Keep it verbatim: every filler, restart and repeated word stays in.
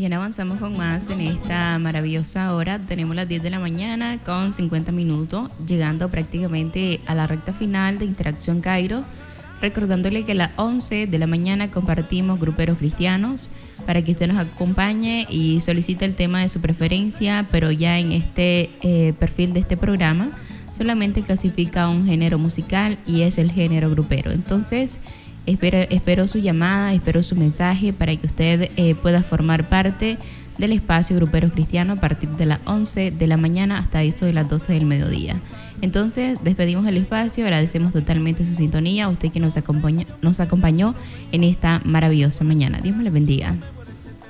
bien, avanzamos con más en esta maravillosa hora. Tenemos las diez de la mañana con cincuenta minutos, llegando prácticamente a la recta final de Interacción Cairo. Recordándole que a las once de la mañana compartimos Gruperos Cristianos para que usted nos acompañe y solicite el tema de su preferencia, pero ya en este eh, perfil de este programa solamente clasifica un género musical y es el género grupero. Entonces, espero, espero su llamada, espero su mensaje para que usted eh, pueda formar parte del espacio Gruperos Cristianos a partir de las once de la mañana hasta eso de las doce del mediodía. Entonces, despedimos el espacio, agradecemos totalmente su sintonía, a usted que nos acompañó, nos acompañó en esta maravillosa mañana. Dios me le bendiga.